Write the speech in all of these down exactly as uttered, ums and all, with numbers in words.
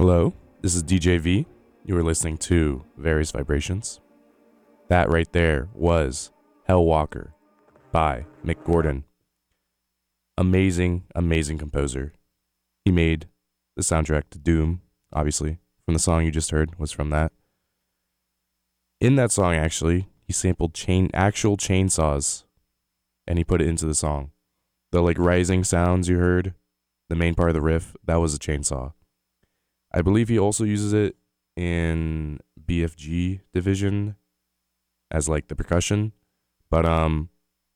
Hello, this is D J V. You are listening to Various Vibrations. That right there was Hellwalker by Mick Gordon. Amazing, amazing composer. He made the soundtrack to Doom, obviously. From the song you just heard was from that. In that song, actually, he sampled chain actual chainsaws and he put it into the song. The like rising sounds you heard, the main part of the riff, that was a chainsaw. I believe he also uses it in B F G Division as like the percussion, but um,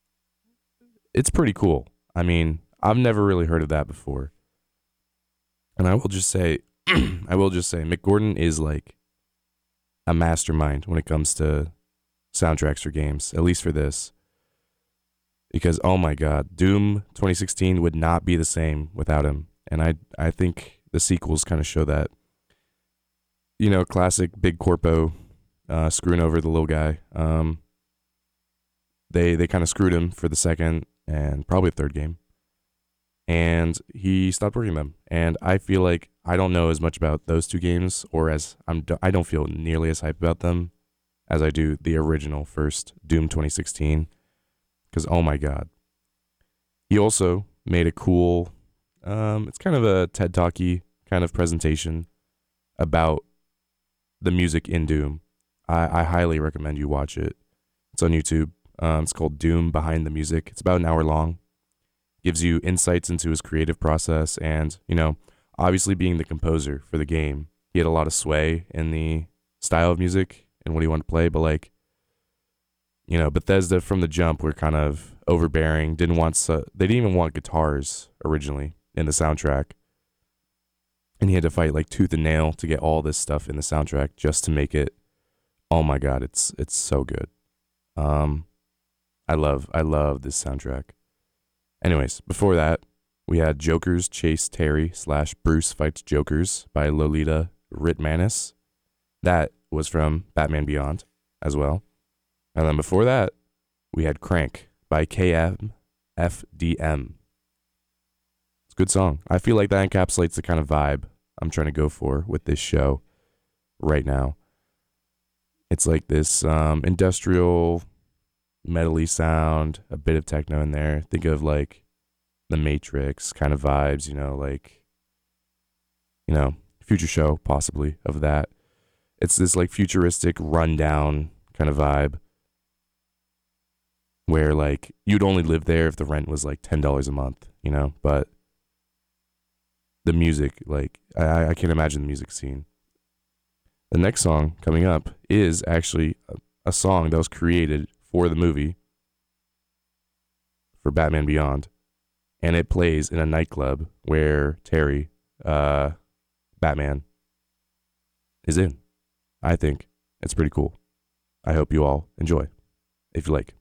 it's pretty cool. I mean, I've never really heard of that before, and I will just say, I will just say, Mick Gordon is like a mastermind when it comes to soundtracks for games, at least for this. Because oh my God, Doom twenty sixteen would not be the same without him, and I I think the sequels kind of show that. You know, classic big corpo uh, screwing over the little guy. Um, they they kind of screwed him for the second and probably the third game, and he stopped working them. And I feel like I don't know as much about those two games, or as I'm I don't feel nearly as hyped about them as I do the original first Doom twenty sixteen. Because oh my God, he also made a cool. Um, it's kind of a TED Talky kind of presentation about the music in Doom. I, I highly recommend you watch it. It's on YouTube. Um, it's called Doom Behind the Music. It's about an hour long. Gives you insights into his creative process, and you know, obviously being the composer for the game, he had a lot of sway in the style of music and what he wanted to play. But like, you know, Bethesda from the jump were kind of overbearing. Didn't want su- they didn't even want guitars originally in the soundtrack. And he had to fight like tooth and nail to get all this stuff in the soundtrack just to make it. Oh my God, it's it's so good. Um, I love I love this soundtrack. Anyways, before that, we had Jokers Chase Terry slash Bruce Fights Jokers by Lolita Ritmanis. That was from Batman Beyond as well. And then before that, we had Crank by K M F D M. Good song. I feel like that encapsulates the kind of vibe I'm trying to go for with this show right now. It's like this um, industrial, metal-y sound, a bit of techno in there. Think of like The Matrix kind of vibes, you know, like, you know, future show possibly of that. It's this like futuristic rundown kind of vibe where like you'd only live there if the rent was like ten dollars a month, you know, but the music, like, I, I can't imagine the music scene. The next song coming up is actually a, a song that was created for the movie, for Batman Beyond, and it plays in a nightclub where Terry, uh, Batman, is in. I think it's pretty cool. I hope you all enjoy, if you like.